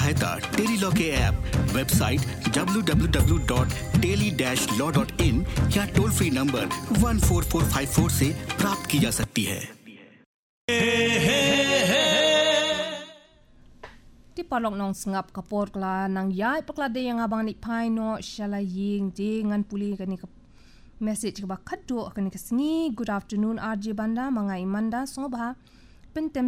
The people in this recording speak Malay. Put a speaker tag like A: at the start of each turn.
A: सहायता tele law के app, website www.teli-law.in या टोल फ्री नंबर 14454 से प्राप्त की जा सकती है।
B: Ti palong nong sngap kapor kla nang yai pakla de yang abang ni pai no shala ying de ngan puli kani message ka bakhat do kani kasni. Good afternoon RJ Banda mga imanda so ba pentem